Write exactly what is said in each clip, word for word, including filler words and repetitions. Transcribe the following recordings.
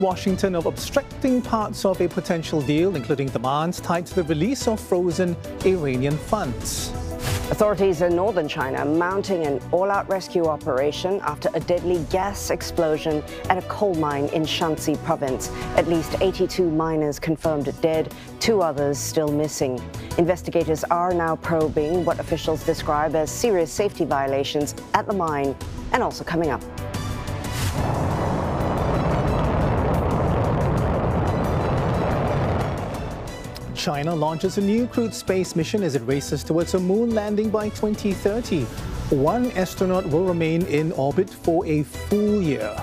Washington of obstructing parts of a potential deal, including demands tied to the release of frozen Iranian funds. Authorities in northern China mounting an all-out rescue operation after a deadly gas explosion at a coal mine in Shanxi province. At least eighty-two miners confirmed dead, two others still missing. Investigators are now probing what officials describe as serious safety violations at the mine. And also coming up. China launches a new crewed space mission as it races towards a moon landing by twenty thirty. One astronaut will remain in orbit for a full year.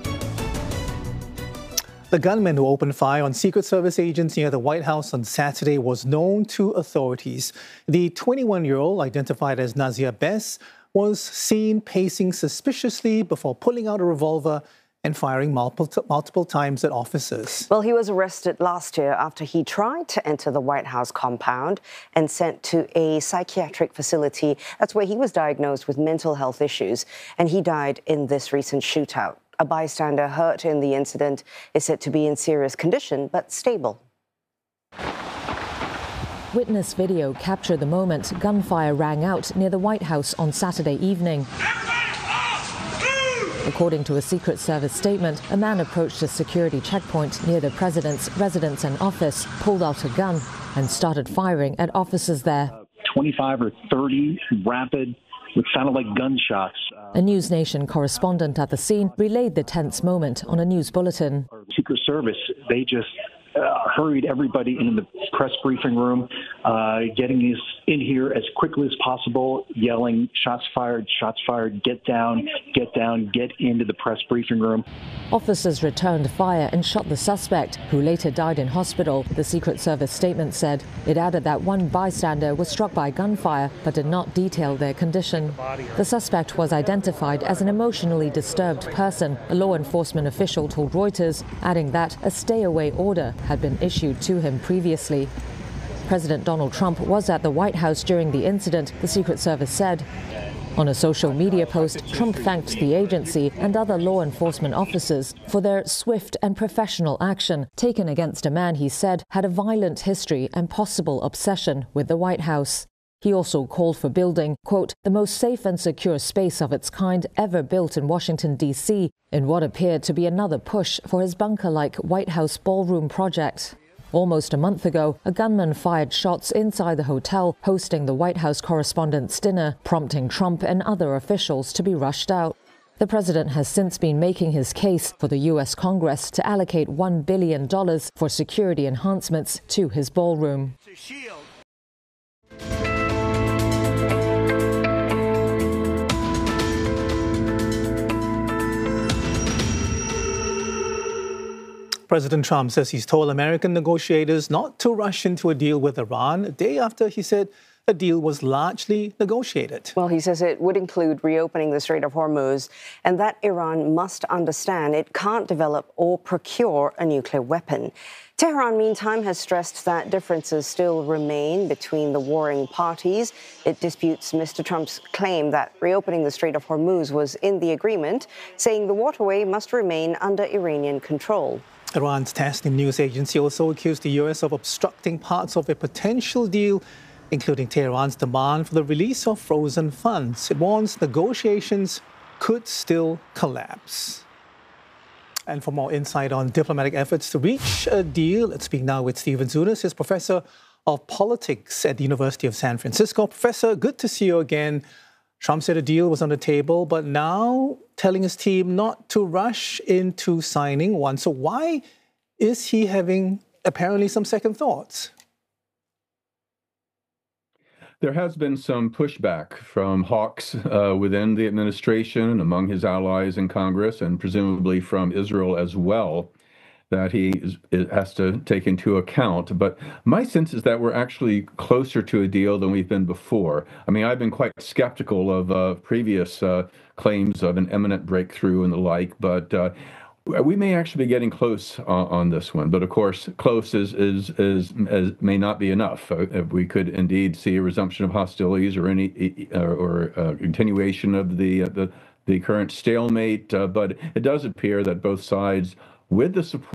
The gunman who opened fire on Secret Service agents near the White House on Saturday was known to authorities. The twenty-one-year-old, identified as Nazir Bess, was seen pacing suspiciously before pulling out a revolver and firing multiple, multiple times at officers. Well, he was arrested last year after he tried to enter the White House compound and sent to a psychiatric facility. That's where he was diagnosed with mental health issues, and he died in this recent shootout. A bystander hurt in the incident is said to be in serious condition, but stable. Witness video captured the moment gunfire rang out near the White House on Saturday evening. According to a Secret Service statement, a man approached a security checkpoint near the president's residence and office, pulled out a gun and started firing at officers there. Uh, twenty-five or thirty rapid, what sounded like gunshots. A News Nation correspondent at the scene relayed the tense moment on a news bulletin. Secret Service, they just uh, hurried everybody into the press briefing room, uh, getting us in here as quickly as possible, yelling, shots fired, shots fired, get down, get down, get into the press briefing room. Officers returned fire and shot the suspect, who later died in hospital, the Secret Service statement said. It added that one bystander was struck by gunfire, but did not detail their condition. The suspect was identified as an emotionally disturbed person, a law enforcement official told Reuters, adding that a stay-away order had been issued to him previously. President Donald Trump was at the White House during the incident, the Secret Service said. On a social media post, Trump thanked the agency and other law enforcement officers for their swift and professional action taken against a man he said had a violent history and possible obsession with the White House. He also called for building, quote, the most safe and secure space of its kind ever built in Washington, D C, in what appeared to be another push for his bunker-like White House ballroom project. Almost a month ago, a gunman fired shots inside the hotel hosting the White House correspondents' dinner, prompting Trump and other officials to be rushed out. The president has since been making his case for the U S Congress to allocate one billion dollars for security enhancements to his ballroom. President Trump says he's told American negotiators not to rush into a deal with Iran, a day after he said a deal was largely negotiated. Well, he says it would include reopening the Strait of Hormuz and that Iran must understand it can't develop or procure a nuclear weapon. Tehran, meantime, has stressed that differences still remain between the warring parties. It disputes Mister Trump's claim that reopening the Strait of Hormuz was in the agreement, saying the waterway must remain under Iranian control. Iran's Tasnim news agency also accused the U S of obstructing parts of a potential deal, including Tehran's demand for the release of frozen funds. It warns negotiations could still collapse. And for more insight on diplomatic efforts to reach a deal, let's speak now with Stephen Zunas, who's professor of politics at the University of San Francisco. Professor, good to see you again. Trump said a deal was on the table, but now telling his team not to rush into signing one. So why is he having apparently some second thoughts? There has been some pushback from hawks uh, within the administration and among his allies in Congress, and presumably from Israel as well, that he is, has to take into account. But my sense is that we're actually closer to a deal than we've been before. I mean, I've been quite skeptical of uh, previous uh, claims of an imminent breakthrough and the like, but uh, we may actually be getting close on, on this one. But of course, close is, is, is, is may not be enough. Uh, if we could indeed see a resumption of hostilities or any uh, or uh, continuation of the, uh, the, the current stalemate. Uh, but it does appear that both sides, with the support